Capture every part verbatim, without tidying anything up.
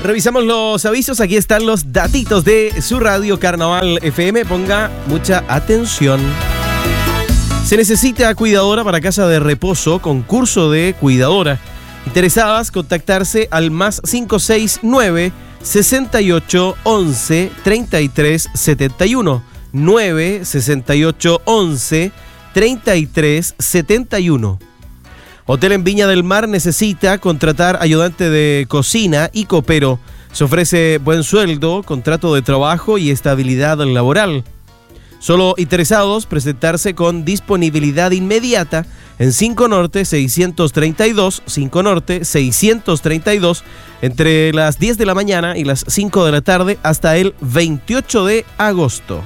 Revisamos los avisos, aquí están los datitos de su radio Carnaval F M. Ponga mucha atención. Se necesita cuidadora para casa de reposo, concurso de cuidadora. Interesadas, contactarse al más cinco seis nueve, sesenta y ocho, once, treinta y tres, setenta y uno. nueve, sesenta y ocho, once, treinta y tres, setenta y uno. Hotel en Viña del Mar necesita contratar ayudante de cocina y copero. Se ofrece buen sueldo, contrato de trabajo y estabilidad laboral. Solo interesados presentarse con disponibilidad inmediata en cinco Norte seiscientos treinta y dos, cinco Norte seiscientos treinta y dos, entre las diez de la mañana y las cinco de la tarde hasta el veintiocho de agosto.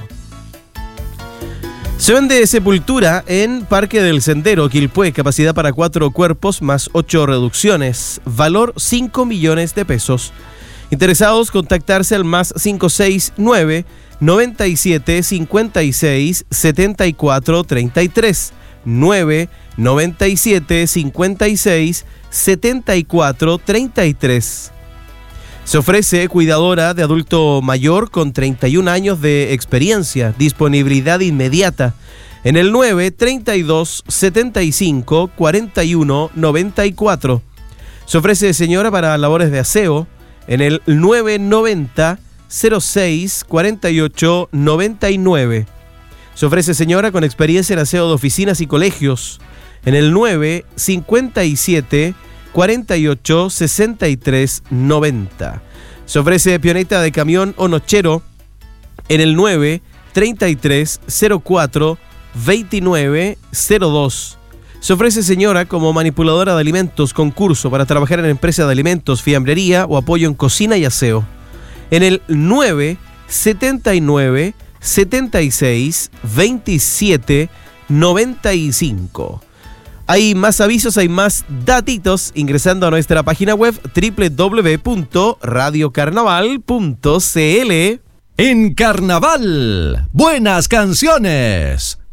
Se vende sepultura en Parque del Sendero, Quilpué, capacidad para cuatro cuerpos más ocho reducciones, valor cinco millones de pesos. Interesados, contactarse al más cinco seis nueve, noventa y siete, cincuenta y seis, setenta y cuatro, treinta y tres, nueve, noventa y siete, cincuenta y seis, setenta y cuatro, treinta y tres. Se ofrece cuidadora de adulto mayor con treinta y un años de experiencia, disponibilidad inmediata, en el nueve, treinta y dos, setenta y cinco, cuarenta y uno, noventa y cuatro. Se ofrece señora para labores de aseo, en el nueve, noventa, cero seis, cuarenta y ocho, noventa y nueve. Se ofrece señora con experiencia en aseo de oficinas y colegios, en el nueve, cincuenta y siete, cuarenta y ocho, sesenta y tres, noventa. Se ofrece pioneta de camión o nochero en el nueve, treinta y tres, cero cuatro, veintinueve, cero dos. Se ofrece señora como manipuladora de alimentos, concurso para trabajar en empresa de alimentos, fiambrería o apoyo en cocina y aseo, en el nueve, setenta y nueve, setenta y seis, veintisiete, noventa y cinco. Hay más avisos, hay más datitos ingresando a nuestra página web doble u doble u doble u punto radio carnaval punto c l. En Carnaval, buenas canciones.